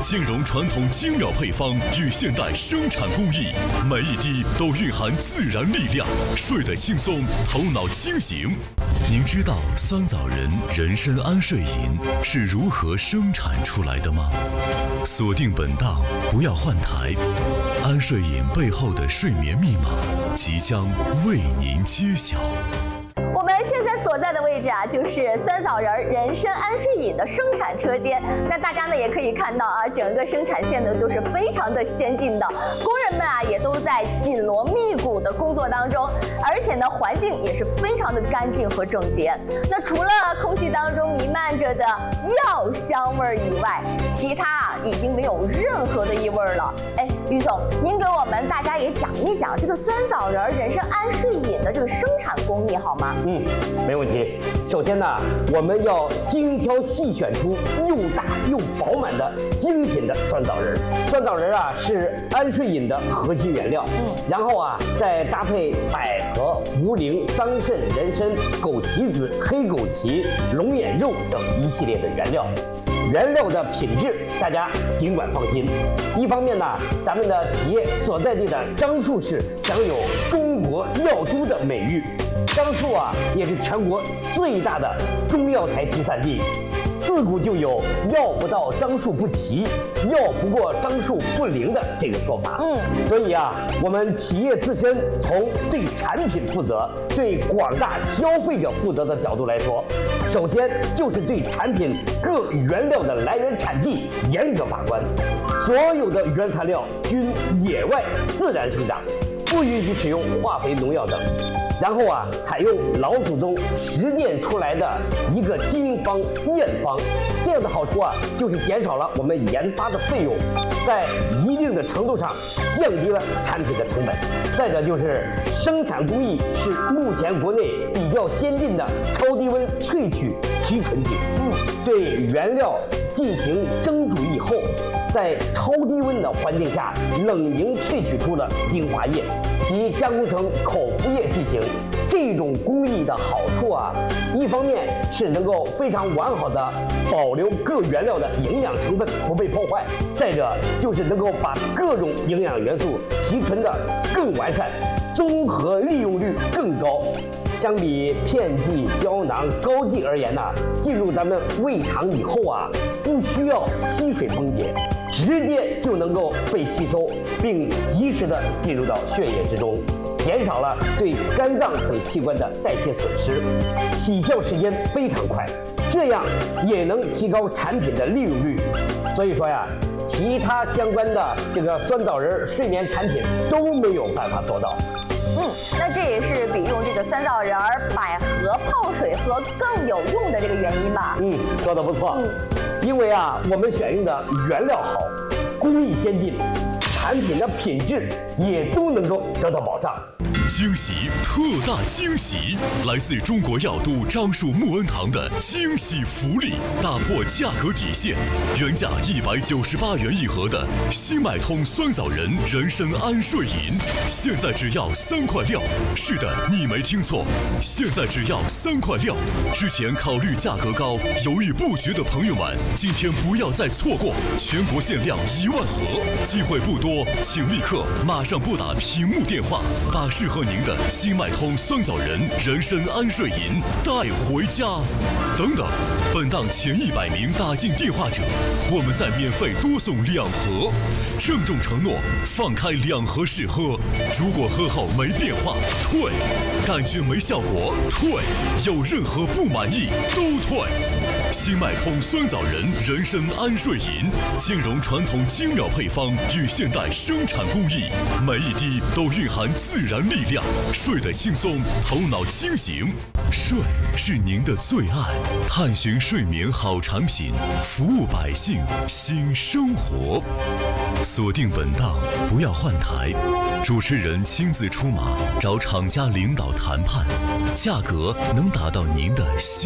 兼容传统精妙配方与现代生产工艺，每一滴都蕴含自然力量，睡得轻松，头脑清醒。您知道酸枣仁人参安睡饮是如何生产出来的吗？锁定本档，不要换台。安睡饮背后的睡眠密码即将为您揭晓。 我们现在所在的位置啊，就是酸枣仁人参安睡饮的生产车间。那大家呢也可以看到啊，整个生产线呢都是非常的先进的，工人们啊也都在紧锣密鼓的工作当中，而且呢环境也是非常的干净和整洁。那除了空气当中弥漫着的药香味以外，其他啊已经没有任何的异味了。哎，于总，您给我们大家也讲一讲这个酸枣仁人参安睡饮的这个生产工艺好吗？ 没问题。首先呢，我们要精挑细选出又大又饱满的精品的酸枣仁。酸枣仁啊是安睡饮的核心原料，然后啊再搭配百合、茯苓、桑葚、人参、枸杞子、黑枸杞、龙眼肉等一系列的原料。原料的品质，大家尽管放心。一方面呢，咱们的企业所在地的樟树市享有“中国药都”的美誉，樟树啊也是全国最大的中药材集散地。自古就有“药不到樟树不齐，药不过樟树不灵”的这个说法。所以啊，我们企业自身从对产品负责、对广大消费者负责的角度来说，首先就是对产品各原料的来源产地严格把关，所有的原材料均野外自然生长，不允许使用化肥、农药等。然后啊，采用老祖宗实践出来的一个经方验方，这样的好处啊，就是减少了我们研发的费用，在一定的程度上降低了产品的成本。再者就是生产工艺是目前国内比较先进的超低温萃取提纯技术，对原料进行蒸煮以后，在超低温的环境下冷凝萃取出了精华液，及加工成口服液进行。这种工艺的好处啊，一方面是能够非常完好的保留各原料的营养成分不被破坏，再者就是能够把各种营养元素提纯的更完善，综合利用率更高。相比片剂、胶囊、膏剂而言呢，进入咱们胃肠以后啊，不需要吸水崩解，直接就能够被吸收，并及时的进入到血液之中，减少了对肝脏等器官的代谢损失，起效时间非常快，这样也能提高产品的利用率。所以说呀，其他相关的这个酸枣仁睡眠产品都没有办法做到。 那这也是比用这个酸枣仁、百合泡水喝更有用的这个原因吧？ 说得不错。因为啊，我们选用的原料好，工艺先进，产品的品质也都能够得到保障。 惊喜，特大惊喜！来自中国药都樟树木恩堂的惊喜福利，打破价格底线，原价198元一盒的新麦通酸枣仁人参安睡饮，现在只要3块6。是的，你没听错，现在只要3块6。之前考虑价格高，犹豫不决的朋友们，今天不要再错过，全国限量1万盒，机会不多，请立刻马上拨打屏幕电话，把适合您的新麦通酸枣仁人参安睡饮带回家。等等，本档前100名打进电话者，我们再免费多送2盒，郑重承诺放开2盒试喝，如果喝后没变化退，感觉没效果退，有任何不满意都退。新麦通酸枣仁人参安睡饮，兼容传统精妙配方与现代生产工艺，每一滴都蕴含自然力量，睡得轻松，头脑清醒。睡是您的最爱，探寻睡眠好产品，服务百姓新生活。锁定本档，不要换台，主持人亲自出马，找厂家领导谈判，价格能达到您的心。